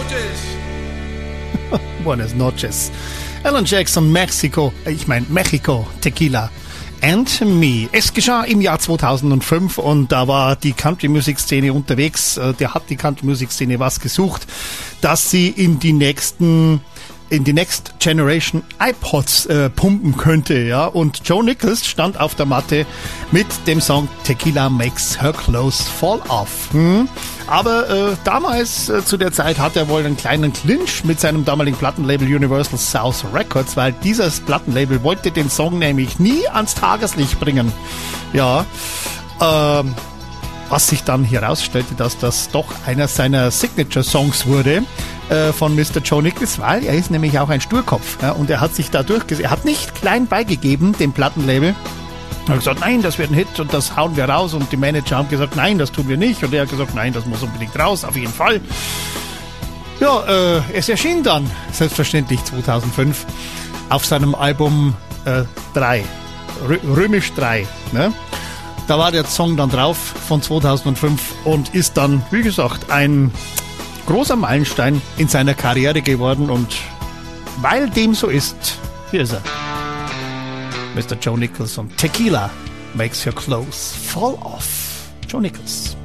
Buenas noches. Alan Jackson, Mexico, Tequila and Me. Es geschah im Jahr 2005 und da war die Country-Music-Szene unterwegs. Der hat die Country-Music-Szene was gesucht, dass sie in die Next Generation iPods pumpen könnte, ja. Und Joe Nichols stand auf der Matte mit dem Song Tequila Makes Her Clothes Fall Off. Aber damals, zu der Zeit, hat er wohl einen kleinen Clinch mit seinem damaligen Plattenlabel Universal South Records, weil dieses Plattenlabel wollte den Song nämlich nie ans Tageslicht bringen. Ja, was sich dann herausstellte, dass das doch einer seiner Signature-Songs wurde von Mr. Joe Nichols, weil er ist nämlich auch ein Sturkopf, ja, und er hat sich da durchgesetzt. Er hat nicht klein beigegeben, dem Plattenlabel. Er hat gesagt, nein, das wird ein Hit und das hauen wir raus, und die Manager haben gesagt, nein, das tun wir nicht, und er hat gesagt, nein, das muss unbedingt raus, auf jeden Fall. Ja, es erschien dann, selbstverständlich 2005, auf seinem Album 3, römisch 3, ne? Da war der Song dann drauf von 2005 und ist dann, wie gesagt, ein großer Meilenstein in seiner Karriere geworden, und weil dem so ist, hier ist er. Mr. Joe Nichols und Tequila Makes Your Clothes Fall Off. Joe Nichols.